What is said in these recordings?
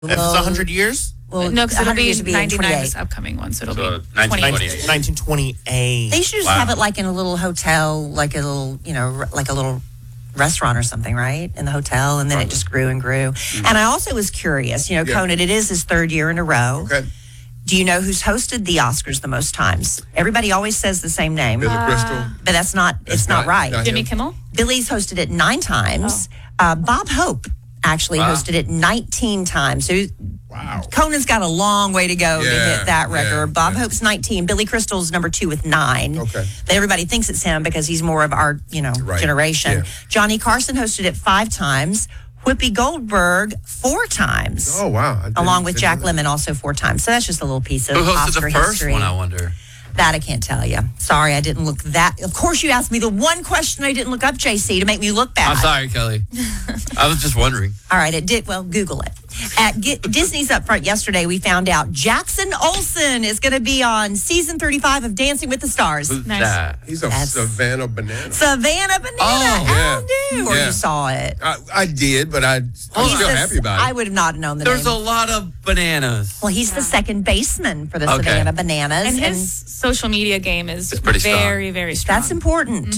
If it's 100 years? Well, no, because it'll be 99 this upcoming one, so it'll be 1928. 1928. They should just have it like in a little hotel, like a little, like a little restaurant or something, right? In the hotel, and then it just grew and grew. Mm-hmm. And I also was curious, Conan, it is his third year in a row. Okay. Do you know who's hosted the Oscars the most times? Everybody always says the same name. Billy Crystal. But that's not right. Jimmy Kimmel? Billy's hosted it 9 times. Bob Hope actually hosted it 19 times. So Conan's got a long way to go to hit that record. Bob Hope's 19. Billy Crystal's number 2 with 9. Okay. But everybody thinks it's him because he's more of our, generation. Yeah. Johnny Carson hosted it 5 times. Whoopi Goldberg 4 times. Oh, wow. Along with Jack Lemmon also 4 times. So that's just a little piece of Who hosted Oscar the first history. one, I wonder? That I can't tell you. Sorry, I didn't look that. Of course, you asked me the one question I didn't look up, JC, to make me look bad. I'm sorry, Kelly. I was just wondering. All right, it did. Well, Google it. At Disney's Upfront yesterday, we found out Jackson Olsen is going to be on season 35 of Dancing with the Stars. Who's Nice. that? He's a Savannah Banana. Savannah Banana. Al knew, or you saw it. I did, but I'm still happy about it. I would have not known the There's name. a lot of bananas. Well, he's the second baseman for the Savannah Bananas. And his social media game is pretty strong. very, very strong. That's important.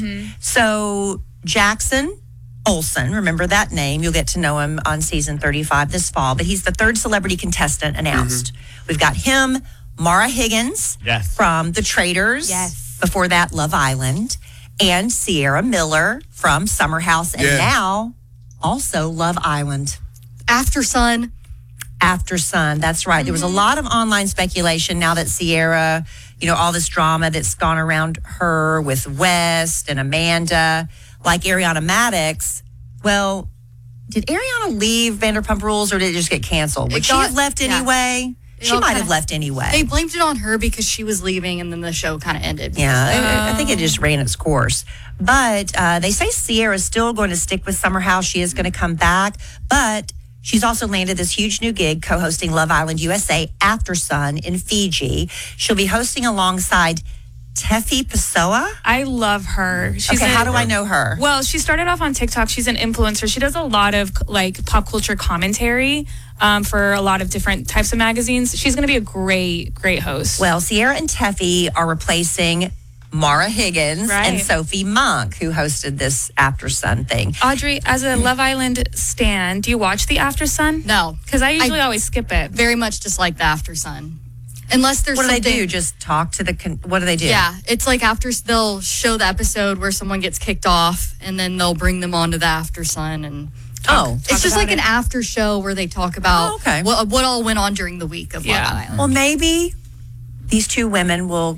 So Jackson Olsen, remember that name. You'll get to know him on season 35 this fall. But he's the 3rd celebrity contestant announced. We've got him, Mara Higgins from The Traitors. Yes. Before that, Love Island. And Sierra Miller from Summer House. And now, also Love Island. After Sun. After Sun, that's right. There was a lot of online speculation now that Sierra, all this drama that's gone around her with West and Amanda, like Ariana Madix. Well, did Ariana leave Vanderpump Rules or did it just get canceled? Would she have left anyway? She might have left anyway. They blamed it on her because she was leaving and then the show kind of ended. Yeah, I think it just ran its course. But they say Sierra's still going to stick with Summer House. She is going to come back. But she's also landed this huge new gig co-hosting Love Island USA After Sun in Fiji. She'll be hosting alongside Tefi Pessoa. I love her. How do I know her? Well, she started off on TikTok. She's an influencer. She does a lot of pop culture commentary for a lot of different types of magazines. She's going to be a great host. Well, Sierra and Tefi are replacing Mara Higgins and Sophie Monk, who hosted this After Sun thing. Audrey, as a Love Island stan, do you watch the After Sun? No. Because I usually always skip it. Very much dislike the After Sun. Unless there's what do something. they do? Just talk to the. What do they do? Yeah, it's like they'll show the episode where someone gets kicked off, and then they'll bring them onto the After Sun and. It's just like an after show where they talk about what all went on during the week of Love Island. Well, maybe these two women will,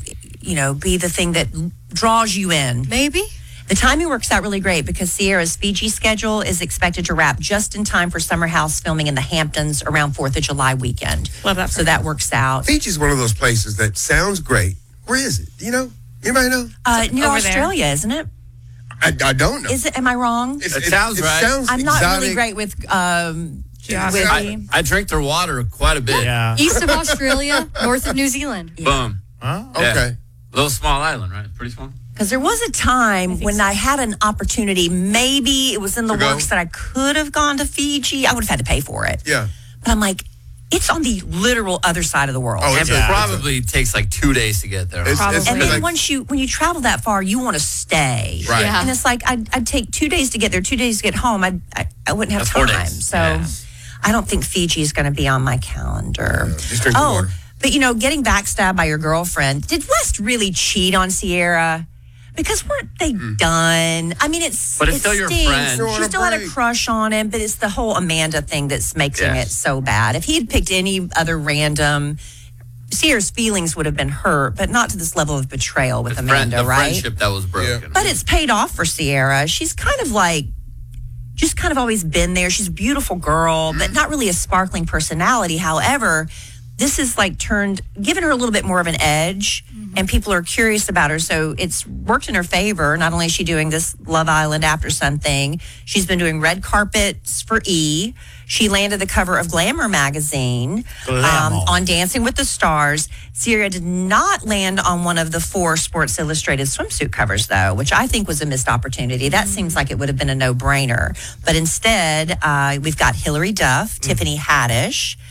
be the thing that draws you in. Maybe. The timing works out really great because Sierra's Fiji schedule is expected to wrap just in time for Summer House filming in the Hamptons around 4th of July weekend. Love that. So that works out. Fiji's one of those places that sounds great. Where is it? Do you know? Anybody know? Near Australia, isn't it? I don't know. Is it? Am I wrong? It sounds right. I'm not exotic. really great with geography. I drink their water quite a bit. Yeah. East of Australia, north of New Zealand. Boom. Huh? Okay. Little small island, right? Pretty small. Because there was a time when I had an opportunity, maybe it was in the works that I could have gone to Fiji. I would have had to pay for it. Yeah. But I'm like, it's on the literal other side of the world. Oh, It probably takes like 2 days to get there. And then when you travel that far, you want to stay. Right. Yeah. And it's like, I'd take 2 days to get there, 2 days to get home. I wouldn't have That's 4 time. days. So Yeah. I don't think Fiji is going to be on my calendar. Just drink the water. But getting backstabbed by your girlfriend, did West really cheat on Sierra? Because weren't they done? I mean, But it's still your friend. She still had a crush on him, but it's the whole Amanda thing that's making it so bad. If he had picked any other random, Sierra's feelings would have been hurt, but not to this level of betrayal with Amanda, the right? friendship that was broken. Yeah. But it's paid off for Sierra. She's kind of always been there. She's a beautiful girl, but not really a sparkling personality. However, this is given her a little bit more of an edge, and people are curious about her. So it's worked in her favor. Not only is she doing this Love Island After Sun thing, she's been doing red carpets for E! She landed the cover of Glamour magazine on Dancing with the Stars. Sierra did not land on one of the 4 Sports Illustrated swimsuit covers, though, which I think was a missed opportunity. That seems like it would have been a no-brainer. But instead, we've got Hilary Duff, Tiffany Haddish,